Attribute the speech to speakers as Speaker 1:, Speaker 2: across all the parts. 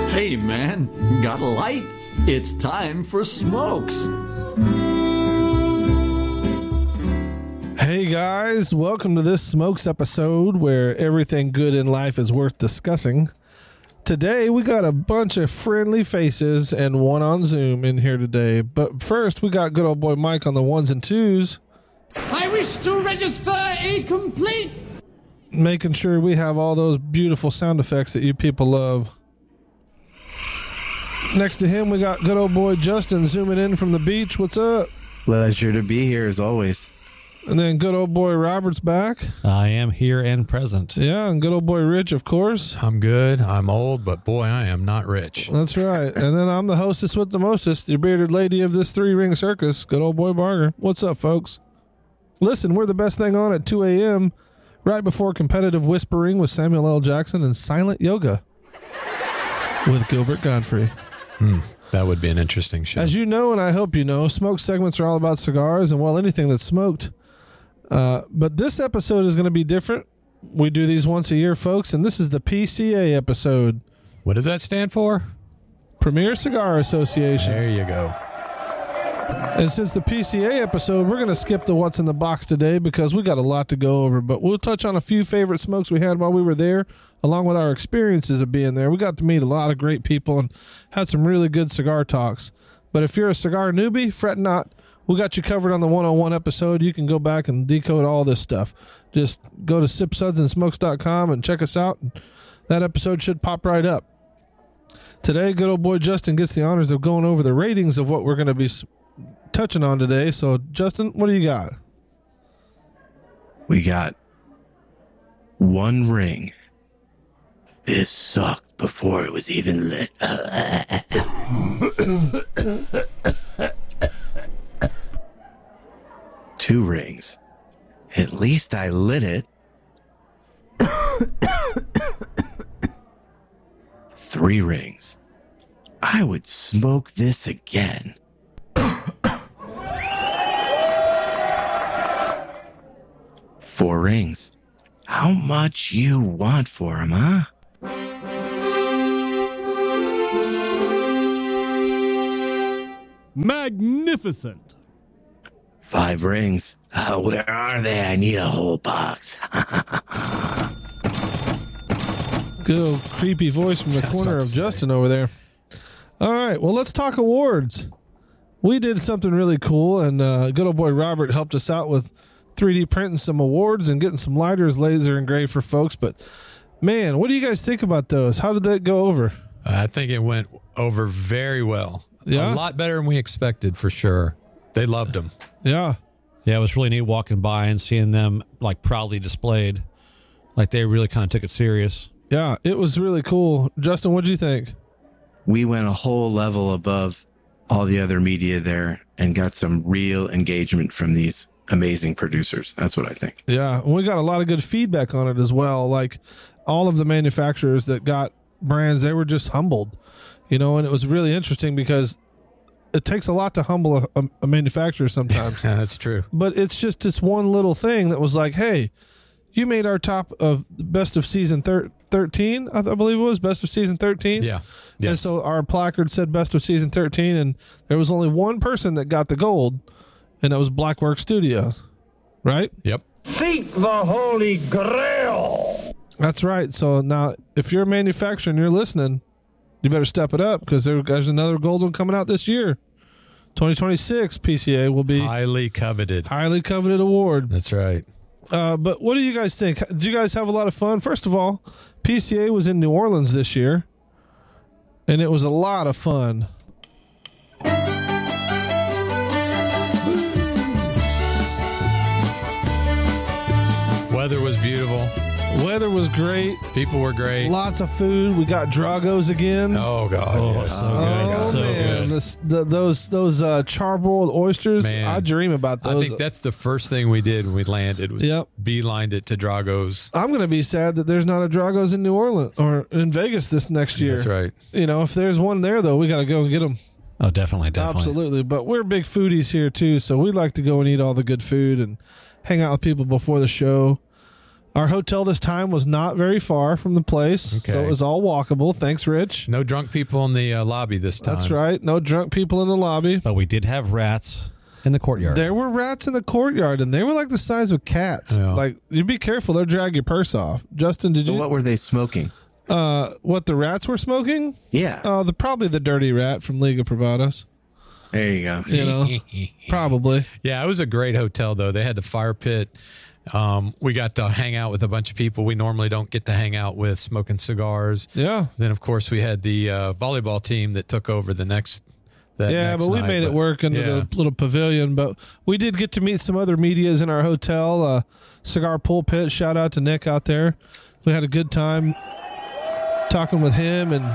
Speaker 1: Hey man, got a light? It's time for smokes.
Speaker 2: Hey guys, welcome to this Smokes episode where everything good in life is worth discussing. Today we got a bunch of friendly faces and one on Zoom in here today. But first we got good old boy Mike on the ones and twos.
Speaker 3: I wish to register a complaint.
Speaker 2: Making sure we have all those beautiful sound effects that you people love. Next to him, we got good old boy Justin zooming in from the beach. What's up?
Speaker 4: Pleasure to be here as always.
Speaker 2: And then good old boy Robert's back.
Speaker 5: I am here and present.
Speaker 2: Yeah, and good old boy Rich, of course.
Speaker 6: I'm good. I'm old, but boy, I am not rich.
Speaker 2: That's right. And then I'm the hostess with the mostest, the bearded lady of this three-ring circus, good old boy Barger. What's up, folks? Listen, we're the best thing on at 2 a.m., right before competitive whispering with Samuel L. Jackson and silent yoga with Gilbert Godfrey.
Speaker 6: That would be an interesting show.
Speaker 2: As you know, and I hope you know, smoke segments are all about cigars and, well, anything that's smoked. But this episode is going to be different. We do these once a year, folks, and this is the PCA episode.
Speaker 6: What does that stand for?
Speaker 2: Premier Cigar Association.
Speaker 6: There you go.
Speaker 2: And since the PCA episode, we're going to skip the what's in the box today because we got a lot to go over. But we'll touch on a few favorite smokes we had while we were there, along with our experiences of being there. We got to meet a lot of great people and had some really good cigar talks. But if you're a cigar newbie, fret not. We got you covered on the 101 episode. You can go back and decode all this stuff. Just go to sipsudsandsmokes.com and check us out. That episode should pop right up. Today, good old boy Justin gets the honors of going over the ratings of what we're going to be touching on today. So, Justin, what do you got?
Speaker 4: We got one ring. This sucked before it was even lit. Two rings. At least I lit it. Three rings. I would smoke this again. Four rings. How much you want for 'em, huh?
Speaker 7: Magnificent.
Speaker 4: Five rings. Where are they? I need a whole box.
Speaker 2: Good old creepy voice from the corner of Justin over there. All right, well, let's talk awards. We did something really cool, and good old boy Robert helped us out with 3D printing some awards and getting some lighters laser engraved for folks. But, man, what do you guys think about those? How did that go over?
Speaker 6: I think it went over very well.
Speaker 2: Yeah?
Speaker 6: A lot better than we expected, for sure. They loved them.
Speaker 2: Yeah.
Speaker 5: Yeah, it was really neat walking by and seeing them like proudly displayed. Like they really kind of took it serious.
Speaker 2: Yeah, it was really cool. Justin, what did you think?
Speaker 4: We went a whole level above all the other media there and got some real engagement from these amazing producers. That's what I think.
Speaker 2: Yeah, we got a lot of good feedback on it as well. Like all of the manufacturers that got brands, they were just humbled, and it was really interesting because it takes a lot to humble a manufacturer sometimes.
Speaker 6: Yeah, that's true.
Speaker 2: But it's just this one little thing that was like, hey, you made our top of best of season 13, I believe it was, best of season 13.
Speaker 6: Yeah. Yes.
Speaker 2: And so our placard said best of season 13, and there was only one person that got the gold, and that was Blackwork Studios, right?
Speaker 6: Yep.
Speaker 3: Seek the Holy Grail.
Speaker 2: That's right. So now, if you're a manufacturer and you're listening, you better step it up because there's another gold one coming out this year. 2026 PCA will be
Speaker 6: Highly coveted.
Speaker 2: highly coveted award.
Speaker 6: That's right.
Speaker 2: But what do you guys think? Did you guys have a lot of fun? First of all, PCA was in New Orleans this year, and it was a lot of fun.
Speaker 6: Weather was beautiful.
Speaker 2: Weather was great.
Speaker 6: People were great.
Speaker 2: Lots of food. We got Dragos again.
Speaker 6: Oh, God. yes.
Speaker 5: so good.
Speaker 2: Oh,
Speaker 5: So
Speaker 2: man.
Speaker 5: good.
Speaker 2: Those charbroiled oysters,
Speaker 6: Man.
Speaker 2: I dream about those.
Speaker 6: I think that's the first thing we did when we landed was beelined it to Drago's.
Speaker 2: I'm going to be sad that there's not a Dragos in New Orleans or in Vegas this next year.
Speaker 6: That's right.
Speaker 2: If there's one there, though, we got to go and get them.
Speaker 5: Oh, definitely.
Speaker 2: Absolutely. But we're big foodies here, too, so we like to go and eat all the good food and hang out with people before the show. Our hotel this time was not very far from the place, so it was all walkable. Thanks, Rich.
Speaker 6: No drunk people in the lobby this time.
Speaker 2: That's right. No drunk people in the lobby.
Speaker 5: But we did have rats in the courtyard.
Speaker 2: There were rats in the courtyard, and they were like the size of cats.
Speaker 6: Yeah.
Speaker 2: Like, you be careful; they'll drag your purse off. Justin, did
Speaker 4: So
Speaker 2: you?
Speaker 4: what were they smoking?
Speaker 2: What the rats were smoking?
Speaker 4: Yeah.
Speaker 2: Probably the dirty rat from League of Bravados.
Speaker 4: There you go.
Speaker 2: You know, probably.
Speaker 6: Yeah, it was a great hotel, though. They had the fire pit. We got to hang out with a bunch of people we normally don't get to hang out with, smoking cigars.
Speaker 2: Yeah.
Speaker 6: Then, of course, we had the volleyball team that took over the next.
Speaker 2: But we made it work into the little pavilion. But we did get to meet some other medias in our hotel. Cigar Pulpit. Shout out to Nick out there. We had a good time talking with him and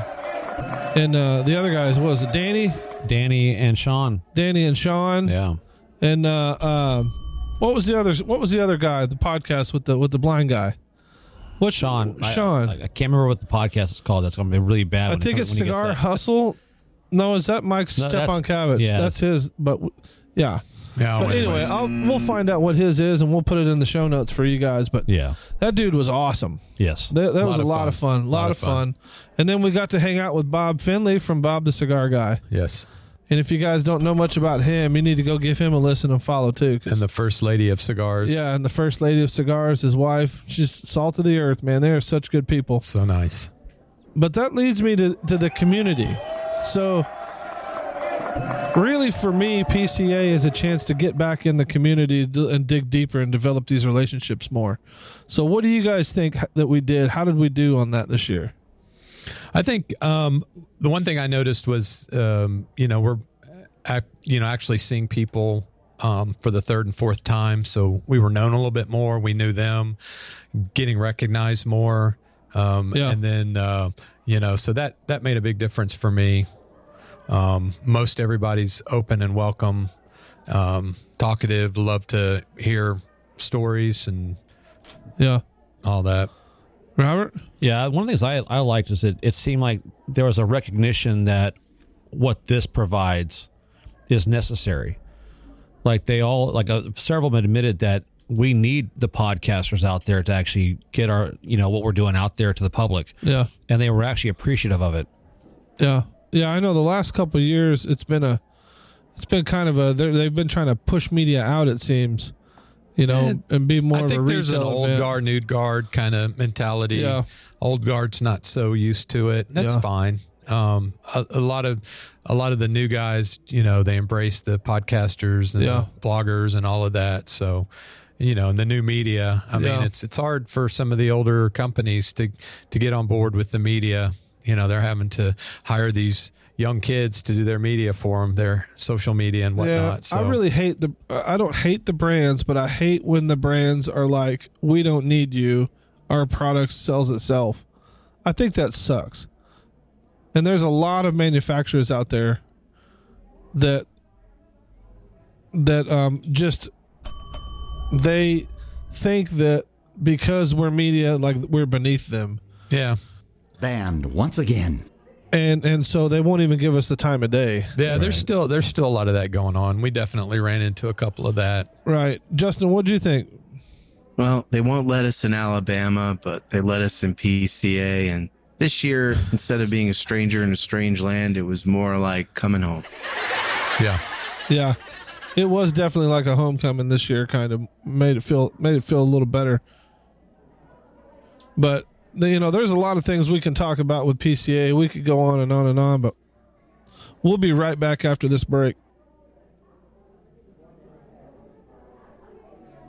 Speaker 2: the other guys. What was it? Danny and Sean.
Speaker 5: Yeah.
Speaker 2: And what was the other guy? The podcast with the blind guy. What's
Speaker 5: Sean?
Speaker 2: Sean.
Speaker 5: I can't remember what the podcast is called. That's going to be really bad.
Speaker 2: I think it's Cigar Hustle. No, is that Mike Stepankavich?
Speaker 5: Yeah.
Speaker 2: That's his. But yeah.
Speaker 6: Yeah.
Speaker 2: But anyway, we'll find out what his is, and we'll put it in the show notes for you guys. But
Speaker 5: yeah,
Speaker 2: that dude was awesome.
Speaker 5: Yes,
Speaker 2: that was a lot of fun. A lot of fun. And then we got to hang out with Bob Finley from Bob the Cigar Guy.
Speaker 6: Yes.
Speaker 2: And if you guys don't know much about him, you need to go give him a listen and follow too.
Speaker 6: And the First Lady of Cigars.
Speaker 2: Yeah, and the First Lady of Cigars, his wife. She's salt of the earth, man. They are such good people.
Speaker 6: So nice.
Speaker 2: But that leads me to the community. So really, for me, PCA is a chance to get back in the community and dig deeper and develop these relationships more. So what do you guys think that we did? How did we do on that this year?
Speaker 6: I think the one thing I noticed was, we're actually seeing people for the third and fourth time. So we were known a little bit more. We knew them, getting recognized more. And then, so that made a big difference for me. Most everybody's open and welcome, talkative, love to hear stories and all that.
Speaker 2: Robert?
Speaker 5: Yeah, one of the things I liked is that it seemed like there was a recognition that what this provides is necessary. Like they all, several of them admitted that we need the podcasters out there to actually get our, what we're doing out there to the public.
Speaker 2: Yeah.
Speaker 5: And they were actually appreciative of it.
Speaker 2: Yeah. Yeah, I know the last couple of years it's been kind of they've been trying to push media out, it seems, and be more of a retail. I think
Speaker 6: there's an old guard, new guard kind of mentality.
Speaker 2: Yeah.
Speaker 6: Old guard's not so used to it. That's fine. A lot of the new guys, they embrace the podcasters and the bloggers and all of that. So, and the new media. I mean, it's hard for some of the older companies to get on board with the media. They're having to hire these young kids to do their media for them, their social media and whatnot.
Speaker 2: Yeah,
Speaker 6: so
Speaker 2: I really hate I don't hate the brands, but I hate when the brands are like, we don't need you. Our product sells itself. I think that sucks. And there's a lot of manufacturers out there that just, they think that because we're media, like we're beneath them.
Speaker 6: Yeah.
Speaker 1: Banned once again.
Speaker 2: And so they won't even give us the time of day.
Speaker 6: Yeah,
Speaker 2: right.
Speaker 6: there's still a lot of that going on. We definitely ran into a couple of that.
Speaker 2: Right. Justin, what do you think?
Speaker 4: Well, they won't let us in Alabama, but they let us in PCA. And this year, instead of being a stranger in a strange land, it was more like coming home.
Speaker 6: Yeah.
Speaker 2: Yeah. It was definitely like a homecoming this year, kind of made it feel a little better. But there's a lot of things we can talk about with PCA. We could go on and on and on, but we'll be right back after this break.